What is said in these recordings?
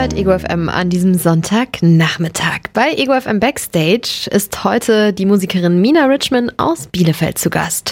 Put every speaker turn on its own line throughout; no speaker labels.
hört Ego FM an diesem Sonntagnachmittag. Bei Ego FM Backstage ist heute die Musikerin Mina Richman aus Bielefeld zu Gast.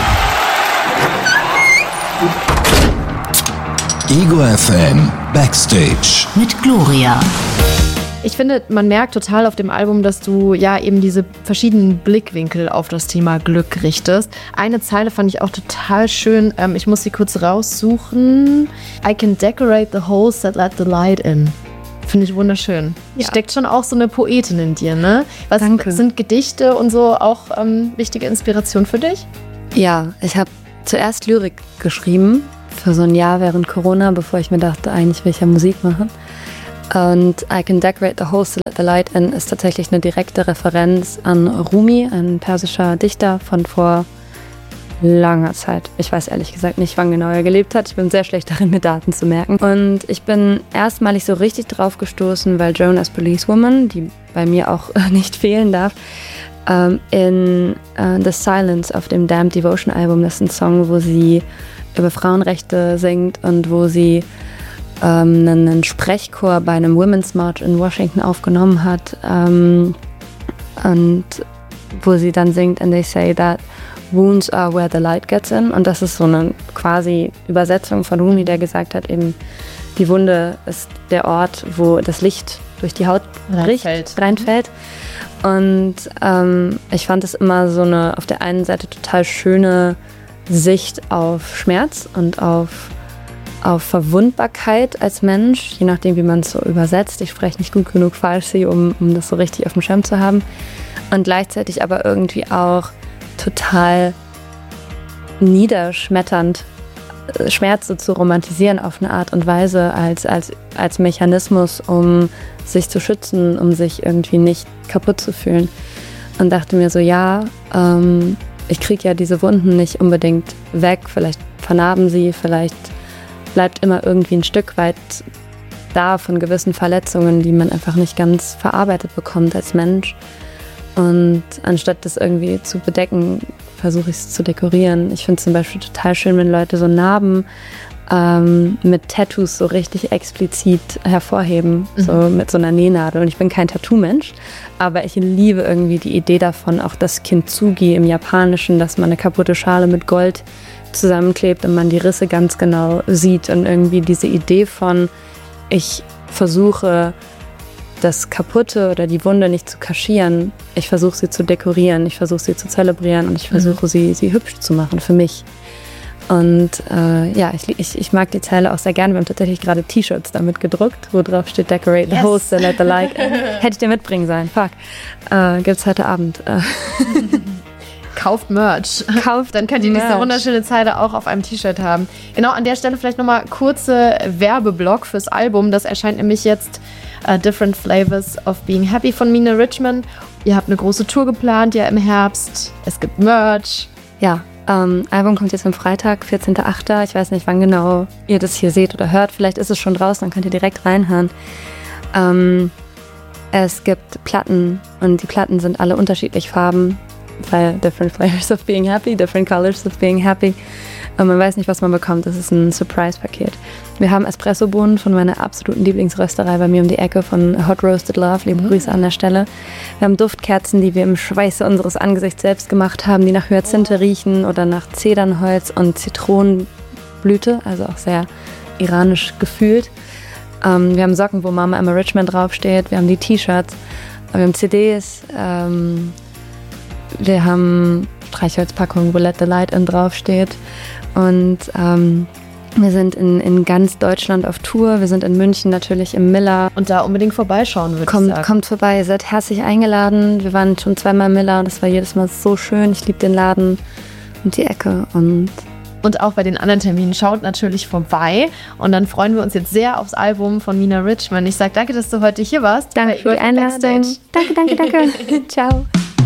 Ego FM Backstage
mit Gloria.
Ich finde, man merkt total auf dem Album, dass du ja eben diese verschiedenen Blickwinkel auf das Thema Glück richtest. Eine Zeile fand ich auch total schön. Ich muss sie kurz raussuchen. I can decorate the holes that let the light in. Finde ich wunderschön. Ja. Steckt schon auch so eine Poetin in dir, ne?
Danke.
Sind Gedichte und so auch wichtige Inspiration für dich?
Ja, ich habe zuerst Lyrik geschrieben für so ein Jahr während Corona, bevor ich mir dachte, eigentlich will ich ja Musik machen. Und I can decorate the holes to let the light in ist tatsächlich eine direkte Referenz an Rumi, ein persischer Dichter von vor langer Zeit. Ich weiß ehrlich gesagt nicht, wann genau er gelebt hat. Ich bin sehr schlecht darin, mir Daten zu merken. Und ich bin erstmalig so richtig drauf gestoßen, weil Joan as Policewoman, die bei mir auch nicht fehlen darf, in The Silence auf dem Damned Devotion Album, das ist ein Song, wo sie über Frauenrechte singt und wo sie einen Sprechchor bei einem Women's March in Washington aufgenommen hat und wo sie dann singt and they say that wounds are where the light gets in, und das ist so eine quasi Übersetzung von Rumi, der gesagt hat, eben die Wunde ist der Ort, wo das Licht durch die Haut reinfällt. Und ich fand es immer so eine auf der einen Seite total schöne Sicht auf Schmerz und auf Verwundbarkeit als Mensch, je nachdem, wie man es so übersetzt. Ich spreche nicht gut genug Farsi, um das so richtig auf dem Schirm zu haben. Und gleichzeitig aber irgendwie auch total niederschmetternd, Schmerze zu romantisieren auf eine Art und Weise als Mechanismus, um sich zu schützen, um sich irgendwie nicht kaputt zu fühlen. Und dachte mir so, ja, ich kriege ja diese Wunden nicht unbedingt weg, vielleicht vernarben sie, vielleicht bleibt immer irgendwie ein Stück weit da von gewissen Verletzungen, die man einfach nicht ganz verarbeitet bekommt als Mensch. Und anstatt das irgendwie zu bedecken, versuche ich es zu dekorieren. Ich finde es zum Beispiel total schön, wenn Leute so Narben mit Tattoos so richtig explizit hervorheben, so mit so einer Nähnadel. Und ich bin kein Tattoo-Mensch, aber ich liebe irgendwie die Idee davon, auch das Kintsugi im Japanischen, dass man eine kaputte Schale mit Gold zusammenklebt und man die Risse ganz genau sieht, und irgendwie diese Idee von, ich versuche das Kaputte oder die Wunde nicht zu kaschieren, ich versuche sie zu dekorieren, ich versuche sie zu zelebrieren und ich versuche sie hübsch zu machen für mich. Und ja, ich mag die Zeile auch sehr gerne. Wir haben tatsächlich gerade T-Shirts damit gedruckt, wo drauf steht Decorate the holes that let the light in. Hätte ich dir mitbringen sollen, fuck. Gibt's heute Abend.
Kauft Merch. Dann könnt ihr diese wunderschöne Zeile auch auf einem T-Shirt haben. Genau, an der Stelle vielleicht nochmal kurze Werbeblock fürs Album. Das erscheint nämlich jetzt Different Flavors of Being Happy von Mina Richman. Ihr habt eine große Tour geplant, ja, im Herbst. Es gibt Merch.
Ja, Album kommt jetzt am Freitag, 14.08. Ich weiß nicht, wann genau ihr das hier seht oder hört. Vielleicht ist es schon draußen, dann könnt ihr direkt reinhören. Es gibt Platten und die Platten sind alle unterschiedlich Farben, weil Different Flavors of Being Happy, Different Colors of Being Happy. Und man weiß nicht, was man bekommt. Das ist ein Surprise-Paket. Wir haben Espressobohnen von meiner absoluten Lieblingsrösterei bei mir um die Ecke von Hot Roasted Love. Liebe Grüße an der Stelle. Wir haben Duftkerzen, die wir im Schweiße unseres Angesichts selbst gemacht haben, die nach Hyazinthe riechen oder nach Zedernholz und Zitronenblüte, also auch sehr iranisch gefühlt. Wir haben Socken, wo Mama Emma Richman draufsteht. Wir haben die T-Shirts. Wir haben CDs. Wir haben Streichholzpackungen, wo Let the Light in draufsteht. Und wir sind in ganz Deutschland auf Tour. Wir sind in München natürlich im Miller.
Und da unbedingt vorbeischauen, würde ich sagen.
Kommt vorbei, ihr seid herzlich eingeladen. Wir waren schon 2-mal im Miller und das war jedes Mal so schön. Ich liebe den Laden und die Ecke.
Und auch bei den anderen Terminen schaut natürlich vorbei. Und dann freuen wir uns jetzt sehr aufs Album von Mina Richman. Ich sage danke, dass du heute hier warst.
Danke für die Einladung. Danke. Ciao.